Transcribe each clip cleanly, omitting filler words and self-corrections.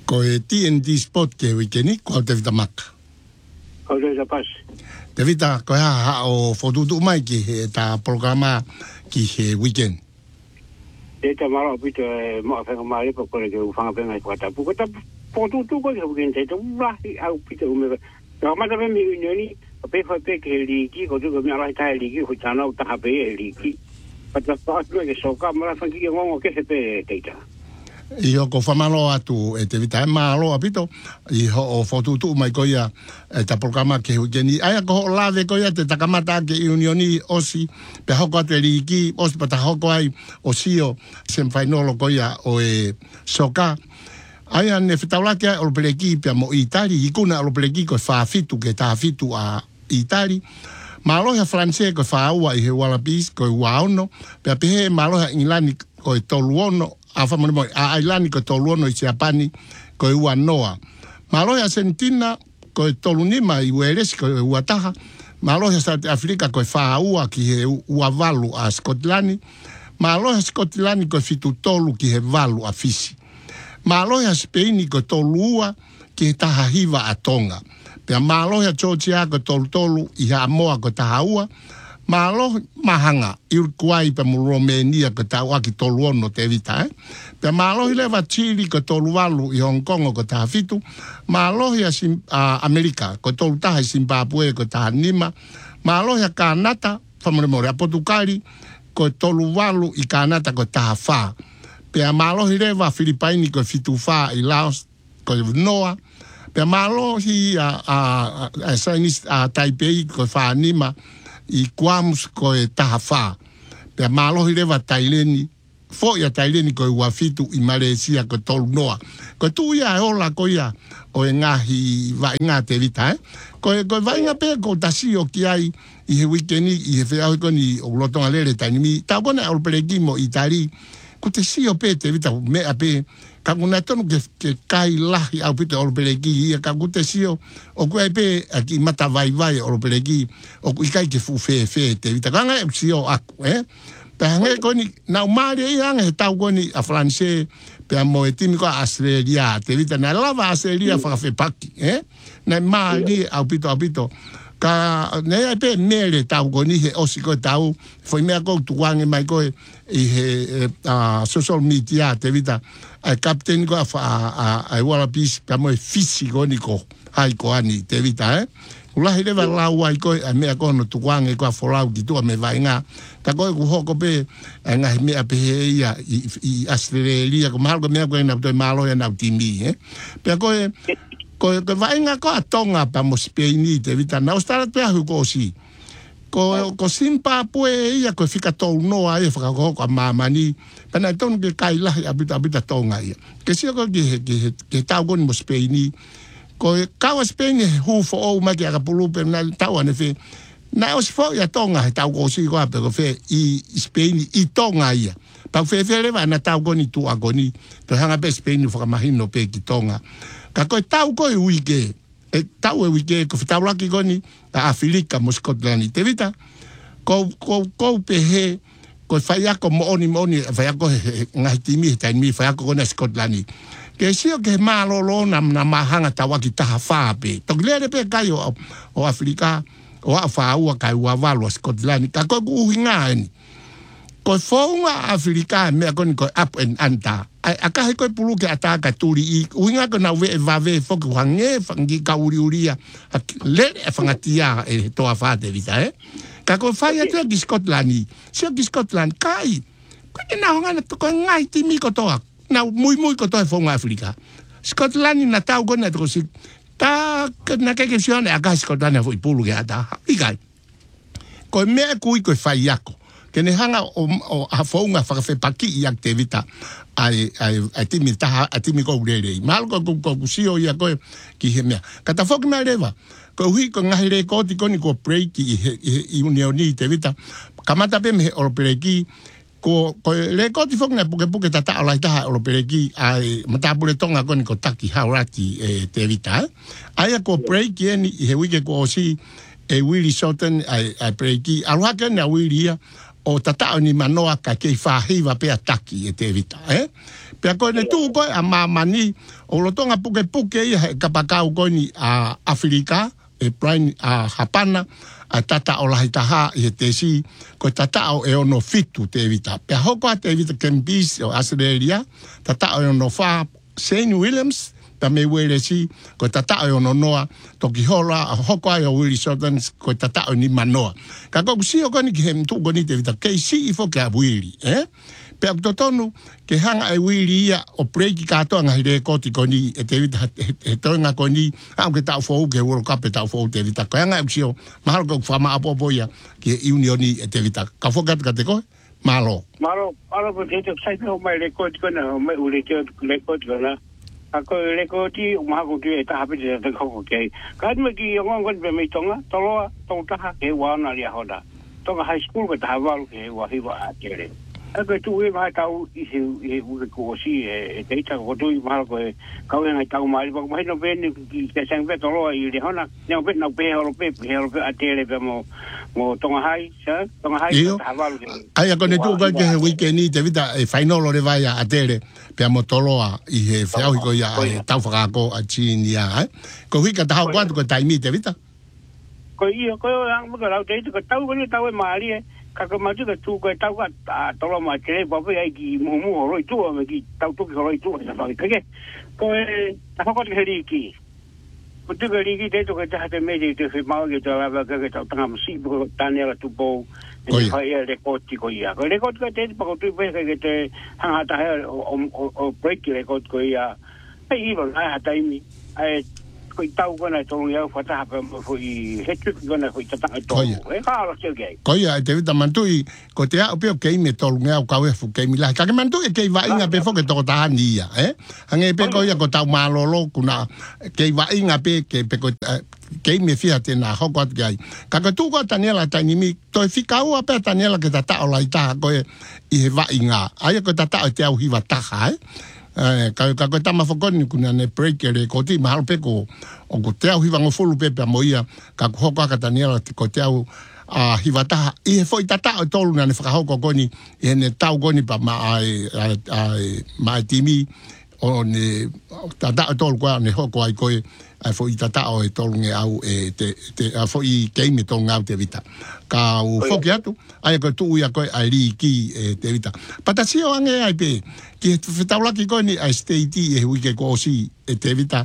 Ko e TNT Sport ke weekend ko te vita maka. Ko te pas. Te vita ko ha o fotutu mai ki he ta programa ki he weekend. Te ta mara pito mo fa mai po ko ke ufanga pe mai ko ta pu ko ta fotutu ko ke weekend te wa au pito me. No ma ta me mi ni pe fa pe ke li ki ko tu ko mi ala ta li ki ko ta na ta pe li ki. Pa ta pa tu ke so ka mara fa ki ngo ke se pe te ta. I ho ko whamalo atu e te vita e malo apito i ho o fotutu mai koia e ta programa ke hukeni aia ko ho lave koia te takamata ke unioni osi pe hoko atu e riki osi pata hoko ai o sio sem whainolo koia o e soka aia ne whitaulake ai o peleki pia mo Itali i kuna o peleki ko whaafitu ke tāwhitu a Itali Maloha Franse ko whaua i he Wallabies ko i Waono pia pehe maloha Ingilani ko i Toluono a Ailani ko toluono i Japani ko i Uanoa. Maloha Argentina ko i Tolunima i Uelesi ko i Uataha. Maloha South Africa ko i Whaua ki he Uavalu a Skotlani. Maloha Skotlani ko i Fitutolu ki he Valu a Fisi. Maloha Spain ko i Tolua ki he Tahahiva a Tonga. Pea Maloha Georgia ko i Tolutolu i Hamoa ko i Tahaua. Malo mahanga Uruguay pe Romania ko tawa ki toluono te vita pe malo leva Chile ko tolualu i Hong Kong ko tafitu malo ya America ko tolutaha Zimbabwe ko tanima malo ya Canada famore Portugal ko tolualu i Canada ko tafa pe malo leva Philippines ko fitufa i Laos ko Noa pe malo hi Taipei ko fanima I Guams ko e tahafa. Pea malohi lewa Taileni. Fo ia Taileni ko e wafitu I Malaysia ko tolu noa. Ko tu ia e ola ko ia o e ngahi vainga te vita Ko e vainga pe ko tasio ki ai I he weekend I he wheahui koni o lotonga lere tainimi. Tau kona o peregi mo Itali. Ko te sio pe te vita mea pe. Ka kuna tonu ke kai lahi au pite o peregi ia ka kute sio o kua pe aki mata vai o peregi o kui kai ke fu fe te vita kanga e sio aku pe hange koni na umari ia he tau koni a France pe mo e timi ko Australia te vita na lava Australia fa fe paki na mari au pito ka ne pe mele tau koni he osi ko tau foi mea ko tuange mai ko I he social media te vita ai captain ko ai Wallabies ka mo fisi ko ni ko hai ko ani te vita ula hele va la wa ko a me ko no tuange ko folau ki tu me vainga ta ko ku hoko pe nga me a pe ia I Australia ko mal ko me ko na to malo ya na timi pe ko vainga ko atonga pa mo Spain te vita na ostara te hu ko si ko Zimbabwe ia ko fika tau noa e whaka ko mamani pana tonu ke kai lahi abita tonga ia ke sio ko ke tau koni mo Spain ko kawa Spain hu fo o ma ke akapulu pe na tau ane fe na o sifo ia tonga he tau ko si ko ape ko fe I Spain I tonga ia pa fe leva na tau koni tu agoni to hanga pe Spain whaka mahino pe ki tonga ka ko tau ko I wike e tau e wike ko fitau laki koni a Afirika mo Scotland te vita ko pehe ko fai ako mo oni fai ako ngai timi taimi fai ako na Scotland ke sio ke malo na mahanga tawaki tahafa pe to glere pe kai o Afrika o afaua kai wa valo Scotland ka ko uhinga ni ko fonga Afrika me ko up and anta aka ko pulu ke ataka turi I uhinga ko na va fo ko hange fangi ka uria le fangatia e to afate vita ka ko fai atu ki Scotland sio ki Scotland kai ko na ngana to ko ngai timi ko to na muy ko to fonga Afrika Scotland na tau ko na to si ta na ke sione aka Scotland fo pulu ke ata ikai ko me ko fai ako ke ne hanga o hafonga whakawhe paki I activita ai timi taha a timi ko urere mal ko sio ia ko ki he mea kata foki mea rewa ko hui ko ngahi re ko tikoni ko break I unioni te vita kamata pe me o pereki ko le ko ti foki na puke tata ala taha o pereki ai matapure tonga ko ni ko taki haurati te vita ai ko break ni he wike ko si e Willie Shorten ai pereki alwaka na Willie o tatao ni manoa ka kei whahiwa pe ataki e te vita, Pea koe ne tū koe a mamani, o lotonga puke ia ka pakau koe ni a Afrika, e Brian a Hapana, a tata o lahi taha i te si, koe tata o e ono fitu te vita. Pea hoko a te vita Kembis o Australia, tata o e ono wha Shane Williams, ta me wele si, koe tata o e ono noa, toki hola, hoko a o Willie Southerns, koe tata o ni manoa. Ka koe si o koni ki he mtu koni te vita, kei si i foke a Willie, Pea kutotonu, ke hanga e wili ia o preiki katoa ngahi re koti koni e te vita he toinga koni au ke tau fōu ke World Cup e tau fōu te vita. Koe hanga e kusio, mahalo kau whama apopo ia ke unioni e te vita. Ka whokat ka te koe? Malo. Malo po te te sai o mai re koti kona, o mai ule te re koti kona. A koe re koti, o maha koti e taha pete te koko kei. Ka adima ki o ngongon pe mei tonga, toloa, tong taha ke wana ria hoda. Tonga high school ke taha walu ke wahiwa a tere. Ako tu e mai tau i he ure ko si e teita ko tu i mai ko kau ngai tau mai ba mai no ben ki ke sang ve tolo i le hona no ben no pe a tele pe mo tonga hai ta valu ai ko ne tu ko ke weekend ni te vita e final le vai a tele pe mo tolo i he fau ko ia tau fa ko a chinia ko wi ka tau kwa ko tai mi te vita ko ang mo la te ko tau e mali Kaka matu ka tu ko tau ka tolo ma tere papu ai ki mumu horoi tu me ki tau tu ki horoi tu sa pa ke ko ta ko ke riki ko tu ke riki te to ka ta te me te fe mau ke ta ba ke ta tanga si bo Daniela tu bo e hai le ko ti ko ia ko le ko ka te pa ko tu pe ke te hanga ta o break le ko ia ai iba ha ta mi ai ko tau kona tolu ia fa ta pa fo I hetu kona ko ta to e ka lo ke ge ko ia te vita mantui ko te au pe ke me tolu ngau ka we fu ke mi la ka mantui ke va inga pe fo ke to ta ni ia ange pe ko ia ko tau malolo kuna ke va inga pe ke pe ko ke me fia te na ho ko ai ka tu ko Daniela tani mi to fika o pe Daniela ke ta o la ita ko I va inga ai ko ta te au hi va ta ka ko tama fokoni kuna ne break le ko ti mahalo pe ko o ko te au hiva ngo fulu pe moia ka ko ka Daniela ko te au a hivata I foi tata o tolu na ne whakahoko koni I ne tau koni pa mai timi o ne tata o tolu kwa ne hoko ai koe ai foi tata o tolu nge au te foi keime tolu ngau te vita ka u foki atu ai ko tu ia koe ai li ki te vita patasi o ange ai pe ki whetaula ki koe ni ai state e wike ko si te vita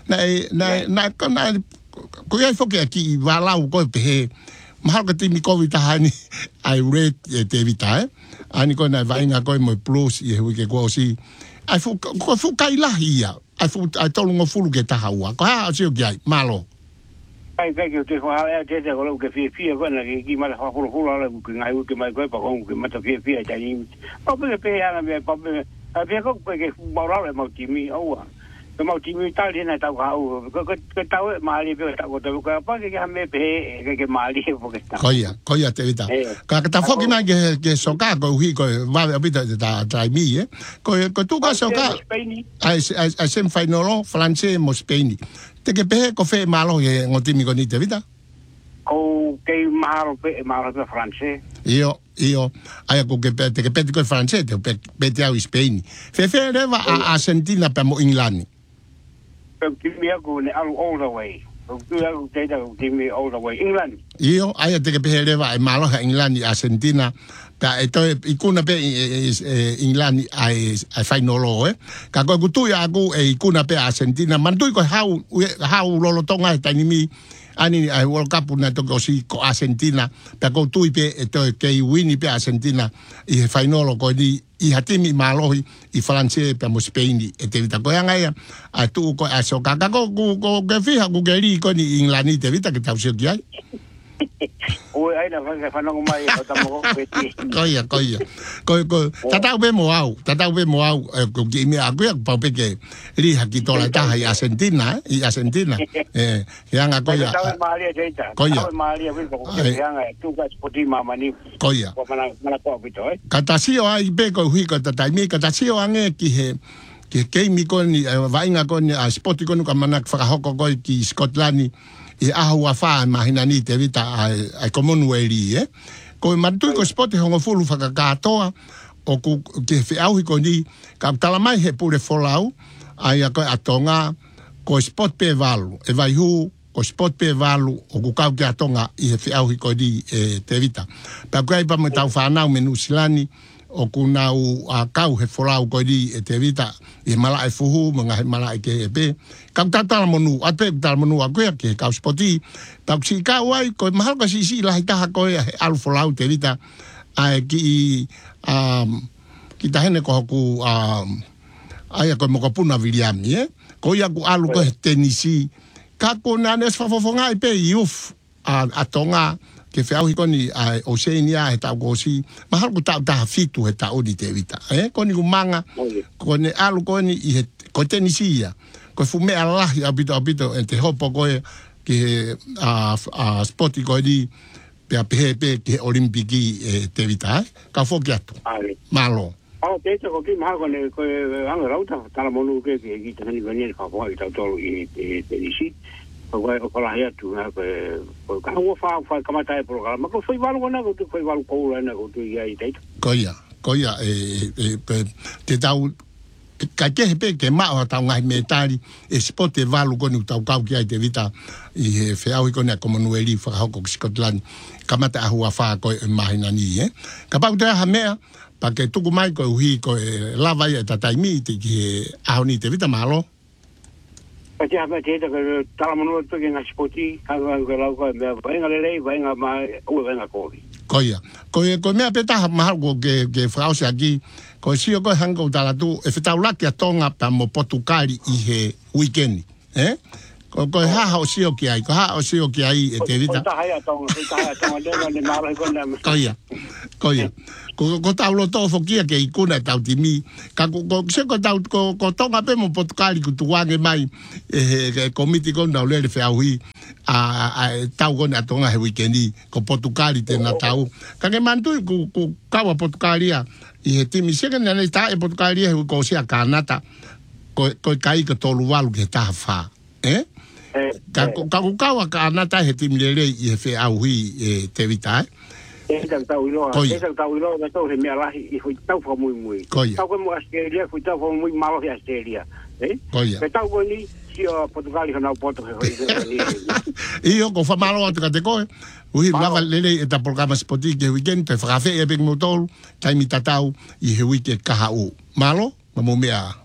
na koe ai foki aki walau koe pehe mahal ka timi COVID tahani ai red te vita ani koe na vainga koe mo plus e wike ko si ai fu kai lahi ia ai tolu ngo fulu ke tahaua ko ha sio ki ai malo ai ke te fa te ko lo ke fi ko na ki mala fa fulu la ku ngai ku mai ko pa ko ke mata fi ja ni pa pe ya na me pa pe ko ke ba ra le mo ti mi o ke mo ti mi ta le na ta ka o ko ta ma le pe ta ko ta ko pa ke ha me pe ke ma le po ke ta ko ya te vita ka ta foki na ke soka ko hi ko va a bit da trai mi ko tu ka soka ai sem final francese mo spain te ke pe ko fe malo ye ngoti mi ko ni te vita o ke malo pe francese io ai ko ke pe ko francese te pe te au spain fe leva a Argentina pe mo England give me all the way. Give me all the way. England. Io, ai te ke pehele va e malo ha England Argentina. Ta e to ikuna pe England ai final Ka ko tu ya ku e ikuna pe Argentina. Man tu ko how lolo tonga tani mi ani ai World Cup na to ko si ko Argentina. Ta ko tu pe e to ke wini pe Argentina I final ko di I hatimi malo I francese pe mo Spain e te vita ko anga ia a tu ko a so ka ko ke fiha ku ke ri ko ni England te vita ke tau se ki ai o ai na fa no mai o ta mo pe ti ko tata be mo au ko ki mi a ku pa pe ke ri ha ki to la ta I Argentina yanga ko ya ko Maria we ko yanga tu ka spoti mama ni ko ya ko mana ko bito katasio ai be ko hui ko tata mi katasio ange ki he ke mi ko ni vainga ko ni a spoti ko ka mana fa hoko ko ki Scotland I ahua fa mahina ni te vita ai Commonwealth Ko mantui ko spot hongo fulu whakakatoa, o ku ke whiauhi ko ni, ka tala mai he pure folau, ai a koe atonga, ko spot pe valu, e vai hu, ko spot pe valu, o ku kau ke atonga, i he whiauhi ko ni te vita. Pa koe pa me tau whanau me nusilani, o ku nau a kau he folau ko ni te vita, i mala e fuhu, mga he mala e ke e pe. Kau tatala monu, ate tatala monu a koe ke kau spoti, pa si kau ai, ko mahal ka si lahi taha koe he alu folau te vita, ai ki kita hene ko hoku ai ko mo ko puna Williami ko ia ku alu ko tenisi ka ko na nes fafofonga i pe yuf a tonga ke fe au hikoni ai Oceania eta ko si mahal ku ta fitu eta odi te vita ko ni ku manga ko ne alu ko ni i ko tenisi ia ko fu me Allah ya bito ente hopo ko ke spoti ko di pe ke olimpiki te vita ka fo ki atu malo te ko ki ma ko ne ko anga rauta tala monu ke ki tani veni ka fo i tau i te isi ko ko la ya tu na ko ka ho fa ka mata e programa ko foi valu na ko foi valu ko na ko tu ia i te ko ia te tau ka ke pe ke ma o tau ngai metali e sport e valu ko ni tau kau ki ai te vita i fe au ko ne como no eli fa ho ko Scotland kamata a hua fa ko mahina ni ka pa te ha mea pa ke tuku mai ko hui ko lava e tataimi te ki a ni te vita malo pa te ha te tala manu to ke ngai spoti ka ko la ko me venga le venga ma o venga ko ko mea peta mahal ko ke frause aquí ko si ko hango tala tu e feta ulaki a tonga pa mo Portugali i he weekend ko ha o si o ki ai ko ha o si o ki ai e te vita ta ha tonga de ne mara ko na ko taulo to fokia ke ikuna tau timi ka ko se ko tau ko tonga pe mo Portugali ku tuange mai komiti ko na le fe aui a tau ko na tonga he weekendi ko Portugali te na tau ka ke mantu ku kawa Portugalia i he timi se ke na ta e Portugalia ko se a kanata ko kai ko tolu walu ke ta fa ka kawa kanata he timi le i he fe aui te vita Esa tau ilo na tau he mea lahi i hui tau wha mui. Tau koe mo Australia, hui tau wha mui malo he Australia. Pe tau koe ni, si o Portugali hanau poto he hoi. Iyo ko wha malo atu ka te koe. Uhi lava lele e ta programa spoti ke weekend, te whakawhe e pek mo tolu, taimi tatau i he wike kaha o. Malo, ma mo mea.